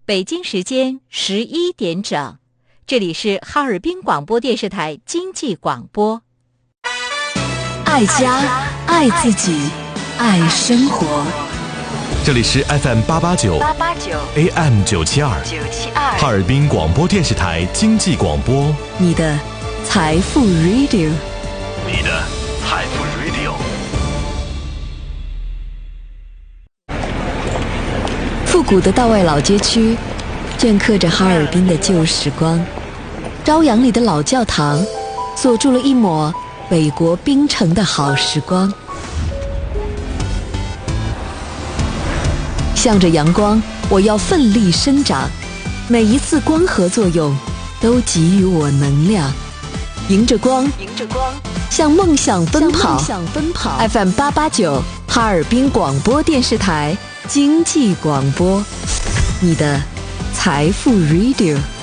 北京时间11点整，这里是哈尔滨广播电视台经济广播。 爱家，爱自己，爱生活。 这里是 FM889 AM972 哈尔滨广播电视台经济广播， 你的财富 Radio， 你的财富 Radio。 复古的道外老街区镌刻着哈尔滨的旧时光，朝阳里的老教堂锁住了一抹北国冰城的好时光。向着阳光，我要奋力生长，每一次光合作用都给予我能量，迎着光向梦想奔跑。FM889 哈尔滨广播电视台经济广播，你的财富 Radio。